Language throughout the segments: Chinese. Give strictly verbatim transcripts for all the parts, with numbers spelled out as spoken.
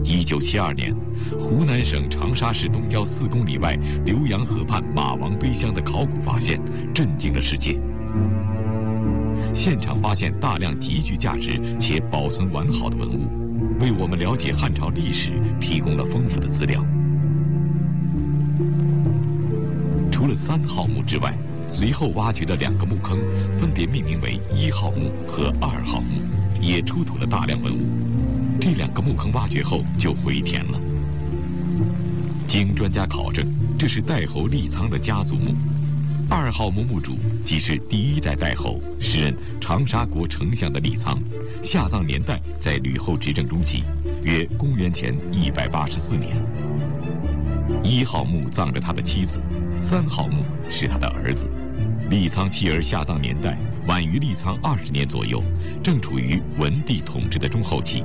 一九七二年，湖南省长沙市东郊四公里外浏阳河畔马王堆乡的考古发现震惊了世界。现场发现大量极具价值且保存完好的文物，为我们了解汉朝历史提供了丰富的资料。除了三号墓之外，随后挖掘的两个墓坑，分别命名为一号墓和二号墓，也出土了大量文物。这两个墓坑挖掘后就回填了。经专家考证，这是代侯利苍的家族墓。二号墓墓主即是第一代代侯，时任长沙国丞相的利苍，下葬年代在吕后执政中期，约公元前一百八十四年。一号墓葬着他的妻子，三号墓是他的儿子。利苍妻儿下葬年代晚于利苍二十年左右，正处于文帝统治的中后期。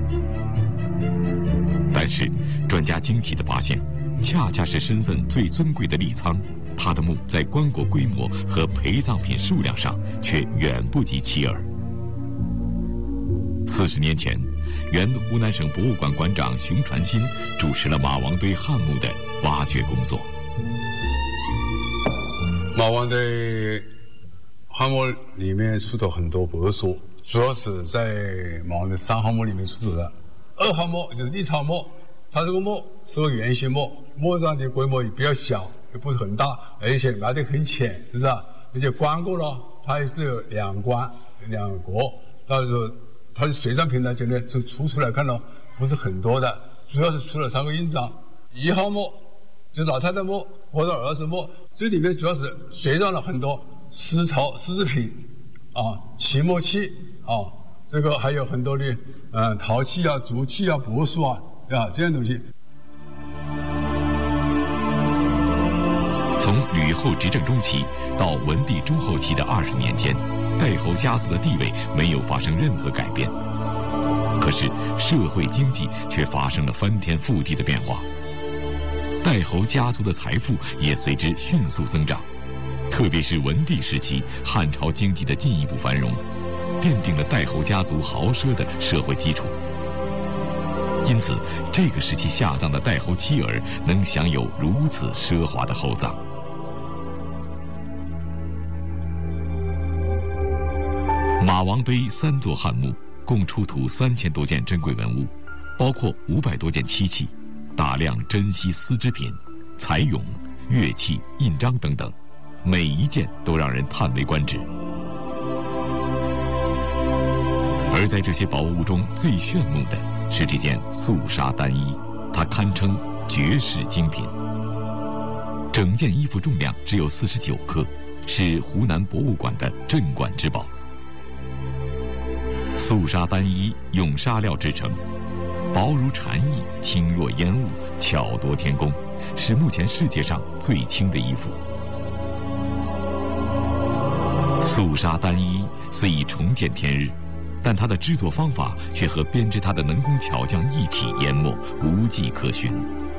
但是，专家惊奇地发现，恰恰是身份最尊贵的利苍，他的墓在棺椁规模和陪葬品数量上却远不及妻儿。四十年前，原湖南省博物馆馆长熊传新主持了马王堆汉墓的挖掘工作。 马王堆汉墓里面出土很多帛书，主要是在马王堆三号墓里面出土的。二号墓就是利苍墓，它这个墓是个圆形墓，墓葬的规模也比较小，也不是很大，而且埋得很浅，是不是？而且棺椁呢，它也是有两棺两椁，到时候它的随葬品呢，今天是出出来看到不是很多的，主要是出了三个印章。一号墓就是老太太墓或者儿子墓，这里面主要是随葬了很多丝绸丝织品啊、漆墨器啊，这个还有很多的呃陶器啊、竹器啊、帛书啊啊这样东西。 从吕后执政中期到文帝中后期的二十年间，代侯家族的地位没有发生任何改变，可是社会经济却发生了翻天覆地的变化。代侯家族的财富也随之迅速增长，特别是文帝时期，汉朝经济的进一步繁荣，奠定了代侯家族豪奢的社会基础。因此，这个时期下葬的代侯妻儿能享有如此奢华的厚葬。马王堆三座汉墓共出土三千多件珍贵文物，包括五百多件漆器、大量珍稀丝织品、彩俑、乐器、印章等等，每一件都让人叹为观止。而在这些宝物中最炫目的是这件素纱单衣，它堪称绝世精品。整件衣服重量只有四十九克，是湖南博物馆的镇馆之宝。素纱单衣用纱料制成，薄如蝉翼，轻若烟雾，巧夺天工，是目前世界上最轻的衣服。素纱单衣虽已重见天日，但它的制作方法却和编织它的能工巧匠一起淹没，无迹可寻。